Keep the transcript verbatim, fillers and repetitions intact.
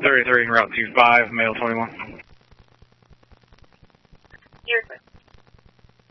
thirty-three, route two five, male twenty-one. You're good.